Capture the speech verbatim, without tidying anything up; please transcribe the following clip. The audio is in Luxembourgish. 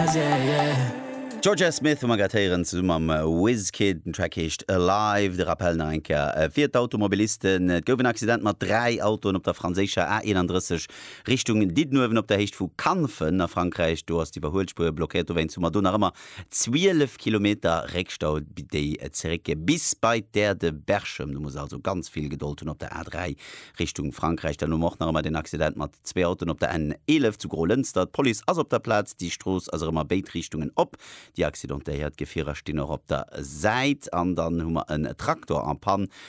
eyes, yeah, yeah. Georgia Smith magatieren zum am Wizkid den Track hecht Alive der Appell enker vier Automobilisten et gowen Accident mat drei Autoen op der franzéscher A einunddreißig Richtung dit nowen op der Hecht vu Kanfen a Frankreich du hast die Überholspur blockiert wenn zu Madonna immer zwölf Kilometer Reckstau déi zerrecke bis bei der de Berchem du muss also ganz viel gedulden op der A drei Richtung Frankreich dann noch noch den Accident mat zwei Autoen op der N elf zu Grolenstadt Poli as op der Platz die Stroß also immer Beitrichtungen op die Accidentéiert Gefierer stehen noch op der Seite an dann hummer en Traktor an Pan